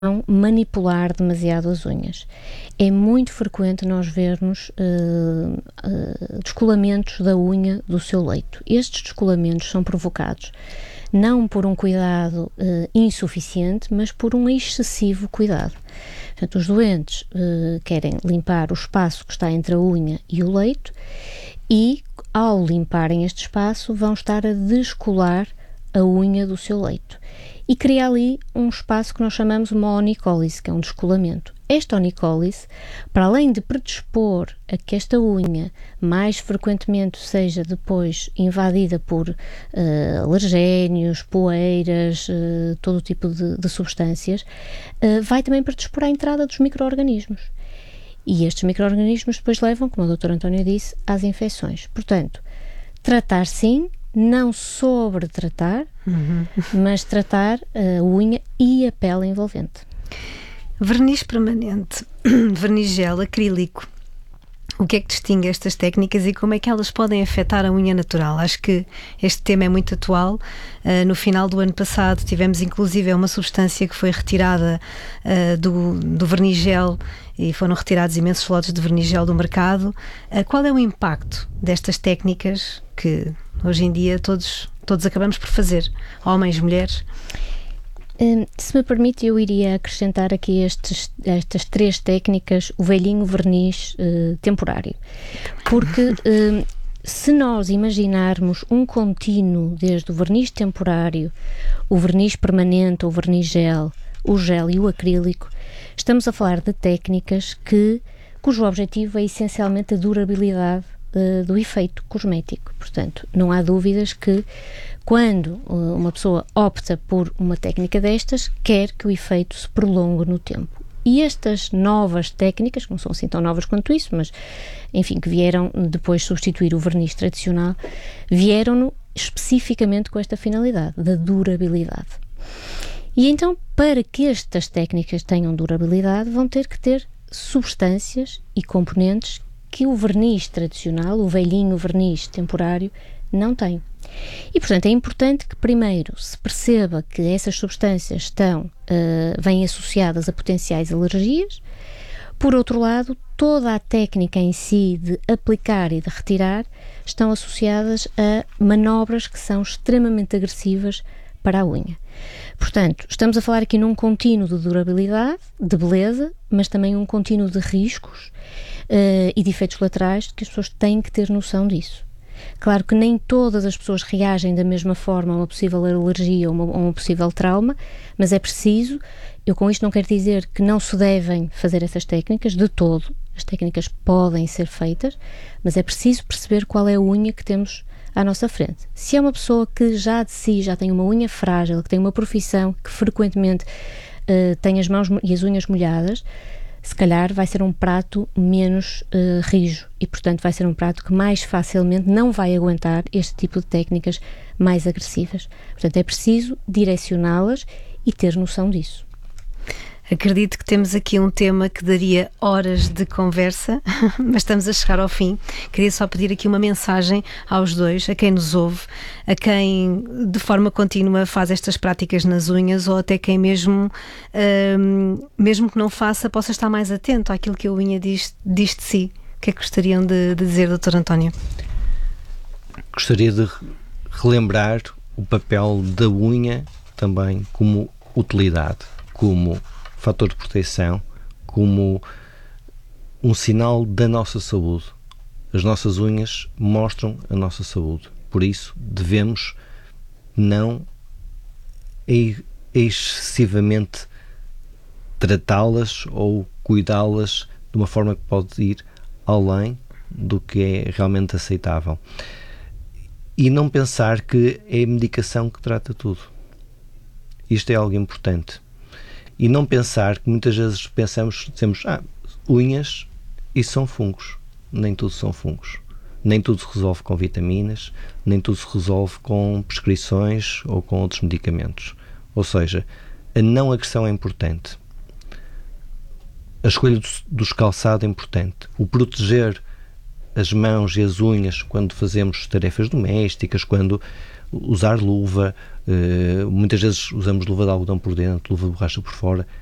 não manipular demasiado as unhas. É muito frequente nós vermos descolamentos da unha do seu leito. Estes descolamentos são provocados não por um cuidado insuficiente, mas por um excessivo cuidado. Portanto, os doentes querem limpar o espaço que está entre a unha e o leito e, ao limparem este espaço, vão estar a descolar a unha do seu leito. E cria ali um espaço que nós chamamos uma onicólise, que é um descolamento. Esta onicólise, para além de predispor a que esta unha mais frequentemente seja depois invadida por alergénios, poeiras, todo o tipo de substâncias, vai também predispor à entrada dos micro-organismos. E estes micro-organismos depois levam, como o Dr. António disse, às infecções. Portanto, tratar sim, não sobretratar, mas tratar a unha e a pele envolvente. Verniz permanente, verniz gel, acrílico. O que é que distingue estas técnicas e como é que elas podem afetar a unha natural? Acho que este tema é muito atual. No final do ano passado tivemos inclusive uma substância que foi retirada do verniz gel e foram retirados imensos lotes de verniz gel do mercado. Qual é o impacto destas técnicas que hoje em dia todos acabamos por fazer, homens, mulheres? Se me permite, eu iria acrescentar aqui estas 3 técnicas, o velhinho verniz temporário. Porque se nós imaginarmos um contínuo desde o verniz temporário, o verniz permanente, o verniz gel, o gel e o acrílico, estamos a falar de técnicas cujo objetivo é essencialmente a durabilidade do efeito cosmético. Portanto, não há dúvidas que quando uma pessoa opta por uma técnica destas, quer que o efeito se prolongue no tempo. E estas novas técnicas, que não são assim tão novas quanto isso, mas enfim, que vieram depois substituir o verniz tradicional, vieram especificamente com esta finalidade, da durabilidade. E então, para que estas técnicas tenham durabilidade, vão ter que ter substâncias e componentes que o verniz tradicional, o velhinho verniz temporário, não tem. E, portanto, é importante que primeiro se perceba que essas substâncias vêm associadas a potenciais alergias. Por outro lado, toda a técnica em si de aplicar e de retirar estão associadas a manobras que são extremamente agressivas para a unha. Portanto, estamos a falar aqui num contínuo de durabilidade, de beleza, mas também um contínuo de riscos e de efeitos laterais que as pessoas têm que ter noção disso. Claro que nem todas as pessoas reagem da mesma forma a uma possível alergia ou a um possível trauma, mas é preciso, eu com isto não quero dizer que não se devem fazer essas técnicas, de todo, as técnicas podem ser feitas, mas é preciso perceber qual é a unha que temos à nossa frente. Se é uma pessoa que já de si já tem uma unha frágil, que tem uma profissão que frequentemente tem as mãos e as unhas molhadas, se calhar vai ser um prato menos rijo e, portanto, vai ser um prato que mais facilmente não vai aguentar este tipo de técnicas mais agressivas. Portanto, é preciso direcioná-las e ter noção disso. Acredito que temos aqui um tema que daria horas de conversa, mas estamos a chegar ao fim. Queria só pedir aqui uma mensagem aos dois, a quem nos ouve, a quem de forma contínua faz estas práticas nas unhas ou até quem mesmo que não faça, possa estar mais atento àquilo que a unha diz de si. O que é que gostariam de dizer, Dr. António? Gostaria de relembrar o papel da unha também como utilidade, como fator de proteção, como um sinal da nossa saúde. As nossas unhas mostram a nossa saúde. Por isso, devemos não excessivamente tratá-las ou cuidá-las de uma forma que pode ir além do que é realmente aceitável. E não pensar que é a medicação que trata tudo. Isto é algo importante. E não pensar que muitas vezes dizemos, unhas, isso são fungos. Nem tudo são fungos. Nem tudo se resolve com vitaminas, nem tudo se resolve com prescrições ou com outros medicamentos. Ou seja, a não agressão é importante. A escolha dos calçados é importante. O proteger as mãos e as unhas quando fazemos tarefas domésticas, quando usar luva, muitas vezes usamos luva de algodão por dentro, luva de borracha por fora,